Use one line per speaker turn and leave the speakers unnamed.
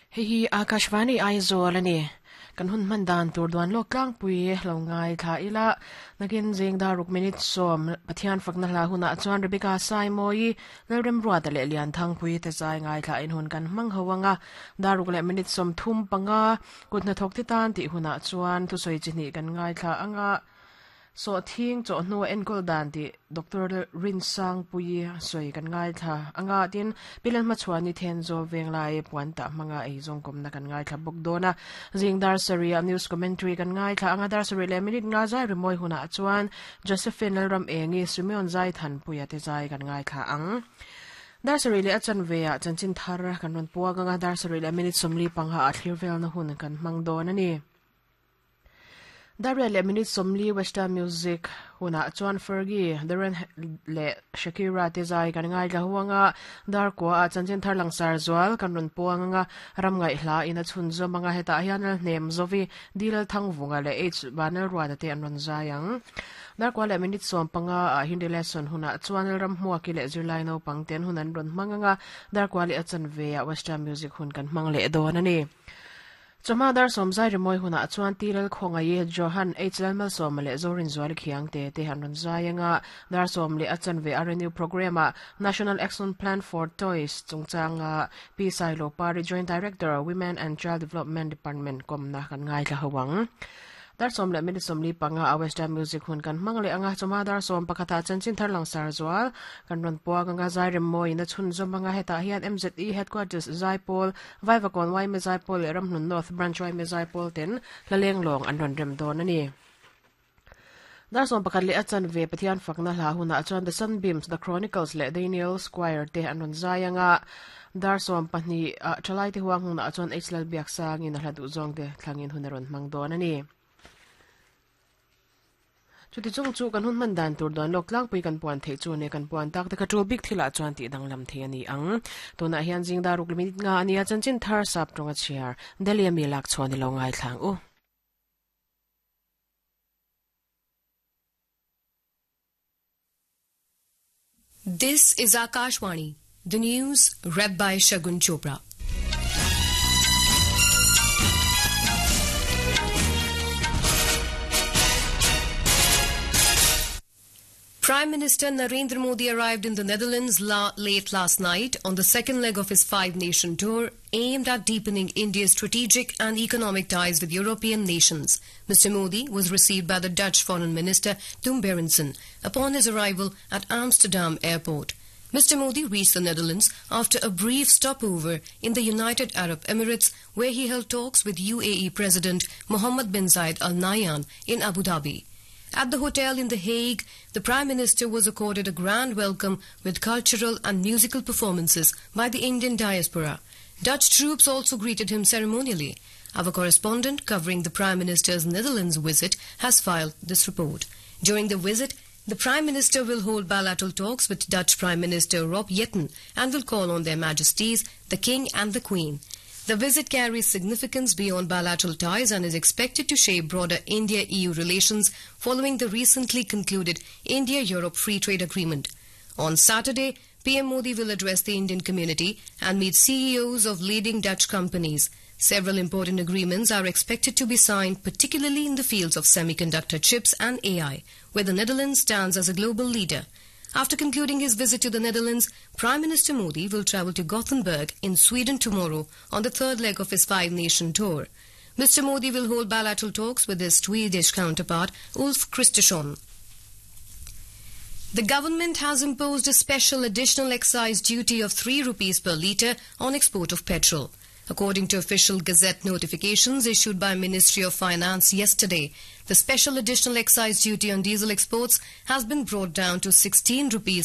Hi Akashvani Aizolani. Kan hun mandan turduan lo kang pui lo ngai tha ila nagin jing da ruk minute som pathian fakna la huna chuan Rebecca Sai moi lerem ruat le lian thang pui te zai ngai tha in hun kan mang hawanga da ruk le minute som thum panga kutna thok ti tan ti huna chuan tu soi chini kan ngai tha anga so thing cho no enkol dan ti Dr. Rin Sang pui soi kan ngai tha anga tin pilan ma chuan ni then zo veng lai puan ta manga ei zong kom na kan ngai tha bok dona jing dar saria news commentary kan ngai tha anga dar saria le minute nga zai remoi huna chuan Josephine ram engi sumion zai than pui ate zai kan ngai tha ang dar saria le achan vea chanchin thar kan ron puwa anga dar saria le minute somli pangha a thirvel na hun kan mang don ani Daria le minute somli Western music huna chuan Fergie Darren le Shakira te zai kan ngai la huanga dar ko a chanchin thar langsar zwal kan ron puanga ram ngai hla ina chhun zo manga heta hian nem zovi dil thang vunga le h banner ruada te an ron zayang dar ko le minute som panga a hindi lesson huna chuan ram hmuwa ki le zirlai no pangten hunan ron manganga dar ko le achan ve Western music hun kan mang le don ani Chama dar somzai remoi huna chuan tilal khonga ye Johan Hlmal som le zorin zwal khiang te hanron zayanga dar som le achan ve renew programa National Action Plan for Toys chungchanga P Sailo Pari Joint Director Women and Child Development Department komna kan ngai la hawang dar som le minute somli panga a Western music hun kan mangle anga chama dar som pakata chanchin thar langsar zwal kan ron puwa ganga zai remoi na chhun zo manga heta hian MZE headquarters Zaipol Vaivakon Wai me Zaipol ram nun North Branch Wai me Zaipol ten laleng long an ron rem don ani dar som pakat le achan ve pathian fakna la huna chuan The Sunbeams The Chronicles le Daniel Squire te an ron zayanga dar som pani thalai te huang huna chuan Hlal biak sang in hladu zong de thlangin hunaron mang don ani Chuti chung chu kan hun mandan tur don loklang pui kan puan the chu ne kan puan tak ta katro big thila chuan ti dang lam the ani ang tona hian jing da ruk limit nga ania chanchin thar sap tonga chiar delia mi lak chhoni lo ngai thlang u
This is Akashvani, the news read by Shagun Chopra. Prime Minister Narendra Modi arrived in the Netherlands late last night on the second leg of his five-nation tour aimed at deepening India's strategic and economic ties with European nations. Mr. Modi was received by the Dutch Foreign Minister Tom Berendsen upon his arrival at Amsterdam Airport. Mr. Modi reached the Netherlands after a brief stopover in the United Arab Emirates, where he held talks with UAE President Mohammed bin Zayed Al Nahyan in Abu Dhabi. At the hotel in The Hague, the Prime Minister was accorded a grand welcome with cultural and musical performances by the Indian diaspora. Dutch troops also greeted him ceremonially. Our correspondent covering the Prime Minister's Netherlands visit has filed this report. During the visit, the Prime Minister will hold bilateral talks with Dutch Prime Minister Rob Jetten and will call on their Majesties, the King and the Queen. The visit carries significance beyond bilateral ties and is expected to shape broader India-EU relations following the recently concluded India-Europe Free Trade Agreement. On Saturday, PM Modi will address the Indian community and meet CEOs of leading Dutch companies. Several important agreements are expected to be signed, particularly in the fields of semiconductor chips and AI, where the Netherlands stands as a global leader. After concluding his visit to the Netherlands, Prime Minister Modi will travel to Gothenburg in Sweden tomorrow on the third leg of his five-nation tour. Mr. Modi will hold bilateral talks with his Swedish counterpart, Ulf Kristersson. The government has imposed a special additional excise duty of 3 rupees per litre on export of petrol. According to official Gazette notifications issued by Ministry of Finance yesterday, the special additional excise duty on diesel exports has been brought down to 16 rupees